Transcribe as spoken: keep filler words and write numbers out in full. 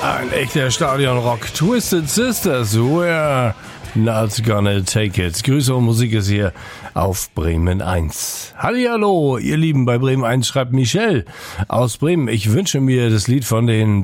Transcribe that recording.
Ein echter Stadionrock. Twisted Sisters, we're not gonna take it. Grüße und Musik ist hier auf Bremen eins. Hallihallo, ihr Lieben, bei Bremen eins schreibt Michelle aus Bremen. Ich wünsche mir das Lied von den